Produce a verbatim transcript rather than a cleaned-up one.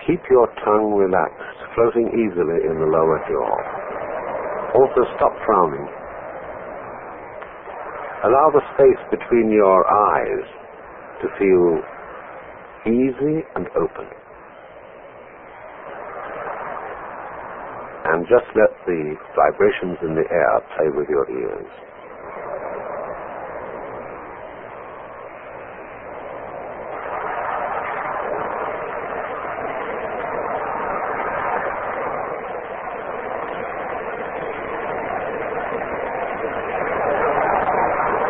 Keep your tongue relaxed, floating easily in the lower jaw. Also, stop frowning. Allow the space between your eyes to feel easy and open. And just let the vibrations in the air play with your ears.